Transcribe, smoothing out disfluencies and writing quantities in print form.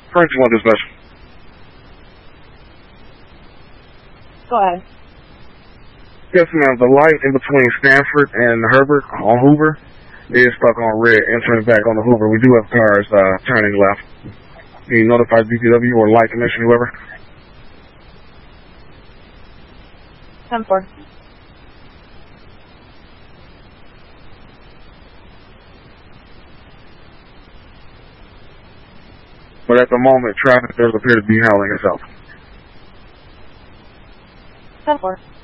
Correct, you want dispatch. Go ahead. Yes, ma'am. The light in between Stanford and Herbert on Hoover is stuck on red, entering back on the Hoover. We do have cars turning left. Can you notify DPW or light commission, whoever? 10-4. But at the moment, traffic does appear to be handling itself. 10-4.